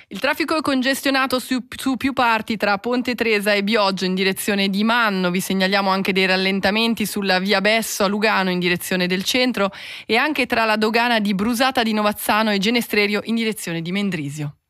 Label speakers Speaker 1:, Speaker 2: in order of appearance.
Speaker 1: Il traffico è congestionato su più parti tra Ponte Tresa e Bioggio in direzione di Manno. Vi segnaliamo anche dei rallentamenti sulla via Besso a Lugano in direzione del centro e anche tra la dogana di Brusata di Novazzano e Genestrerio in direzione di Mendrisio.